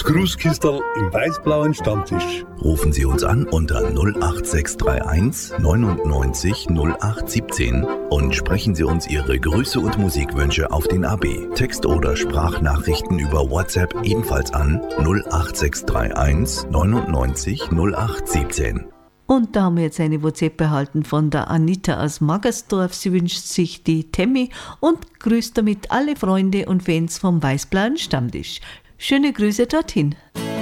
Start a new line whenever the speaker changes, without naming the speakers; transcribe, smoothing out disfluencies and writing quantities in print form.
Das Grußkistel im weiß-blauen Stammtisch.
Rufen Sie uns an unter 08631 99 0817 und sprechen Sie uns Ihre Grüße und Musikwünsche auf den AB. Text- oder Sprachnachrichten über WhatsApp ebenfalls an 08631 99 0817.
Und da haben wir jetzt eine WhatsApp erhalten von der Anita aus Maggersdorf. Sie wünscht sich die Temmi und grüßt damit alle Freunde und Fans vom weiß-blauen Stammtisch. Schöne Grüße dorthin.